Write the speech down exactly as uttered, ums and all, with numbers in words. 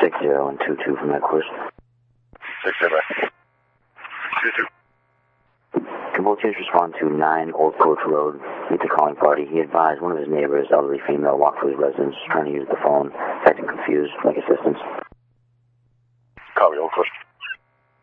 six zero and two two from headquarters. six zero. two two. Can both teams respond to nine Old Coach Road, meet the calling party? He advised one of his neighbors, elderly female, walked to his residence, trying to use the phone, acting confused, like assistance. Copy, Old Coach.